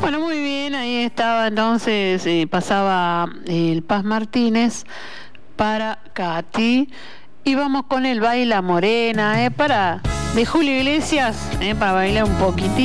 Bueno, muy bien, ahí estaba entonces, pasaba el Paz Martínez para Katy. Y vamos con el Baila Morena, de Julio Iglesias, para bailar un poquitito.